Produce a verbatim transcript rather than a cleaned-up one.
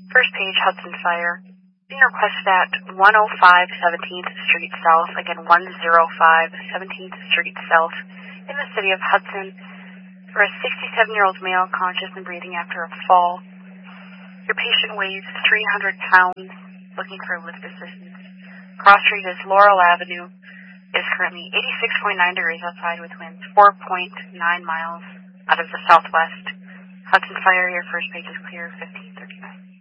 First page, Hudson Fire. Being requested at one oh five seventeenth Street South, again one oh five seventeenth Street South, in the city of Hudson, for a sixty-seven-year-old male conscious and breathing after a fall. Your patient weighs three hundred pounds, looking for lift assistance. Cross street is Laurel Avenue. Is currently eighty-six point nine degrees outside with winds four point nine miles out of the southwest. Hudson Fire, your first page is clear, fifteen.